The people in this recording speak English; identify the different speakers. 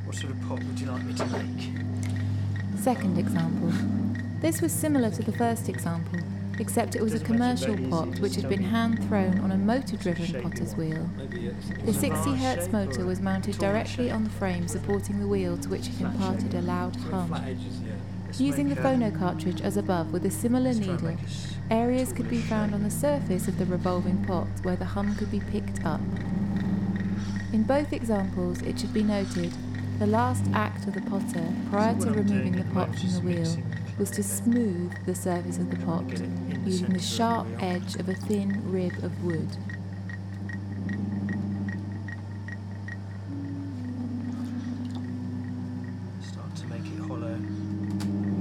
Speaker 1: What sort of pot would you like me to make?
Speaker 2: Second example. This was similar to the first example, except it was a commercial pot which had been hand-thrown on a motor-driven potter's wheel. The 60 Hz motor was mounted directly on the frame supporting the wheel, to which it imparted a loud hum. Using the phono cartridge as above with a similar needle, areas could be found on the surface of the revolving pot where the hum could be picked up. In both examples, it should be noted, the last act of the potter prior to removing the pot from the wheel was to smooth the surface of the pot using the sharp edge of a thin rib of wood.